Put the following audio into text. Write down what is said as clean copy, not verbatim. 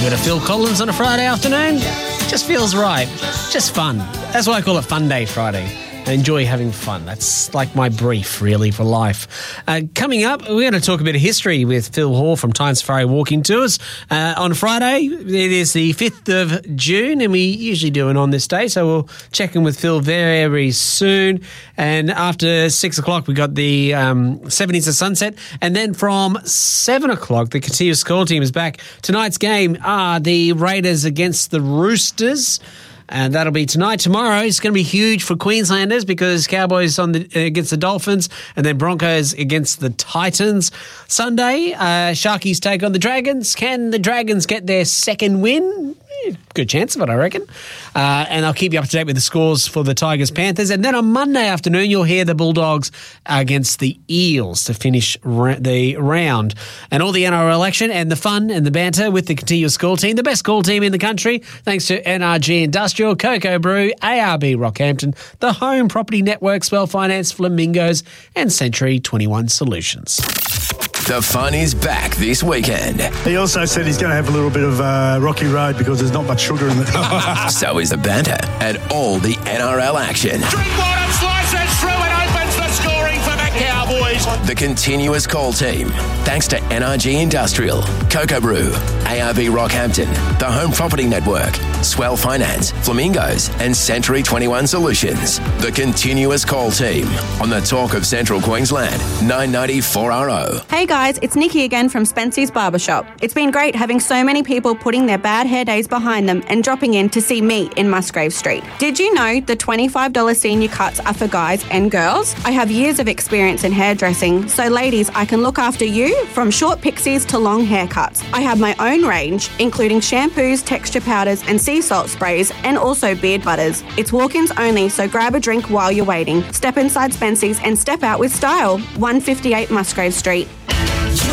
bit of Phil Collins on a Friday afternoon. Just feels right. Just fun. That's why I call it Fun Day Friday. I enjoy having fun. That's like my brief, really, for life. Coming up, we're going to talk a bit of history with Phil Hall from Time Safari Walking Tours. On Friday, it is the 5th of June, and we usually do it on this day, so we'll check in with Phil very, very soon. And after 6 o'clock, we got the 70s of Sunset. And then from 7 o'clock, the Continuous Call team is back. Tonight's game are the Raiders against the Roosters. And that'll be tonight. Tomorrow it's going to be huge for Queenslanders because Cowboys against the Dolphins and then Broncos against the Titans. Sunday, Sharkies take on the Dragons. Can the Dragons get their second win? Good chance of it, I reckon. And I'll keep you up to date with the scores for the Tigers-Panthers. And then on Monday afternoon, you'll hear the Bulldogs against the Eels to finish the round. And all the NRL action and the fun and the banter with the Continuous Call team, the best call team in the country, thanks to NRG Industrial, Cocoa Brew, ARB Rockhampton, the Home Property Network, Swell Finance, Flamingos, and Century 21 Solutions. The fun is back this weekend. He also said he's going to have a little bit of rocky road because there's not much sugar in it. So is the banter and all the NRL action. Drinkwater slices through and opens the scoring for the Cowboys. The Continuous Call team, thanks to NRG Industrial, Cocoa Brew, ARB Rockhampton, the Home Property Network, Swell Finance, Flamingos, and Century 21 Solutions. The Continuous Call team on the Talk of Central Queensland, 990 4RO. Hey guys, it's Nikki again from Spency's Barbershop. It's been great having so many people putting their bad hair days behind them and dropping in to see me in Musgrave Street. Did you know the $25 senior cuts are for guys and girls? I have years of experience in hairdressing, so ladies, I can look after you from short pixies to long haircuts. I have my own range, including shampoos, texture powders, and sea salt sprays, and also beard butters. It's walk-ins only, so grab a drink while you're waiting. Step inside Spency's and step out with style. 158 Musgrave Street.